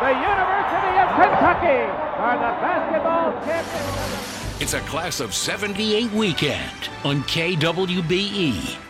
the University of Kentucky are the basketball champions. It's a Class of '78 weekend on KWBE.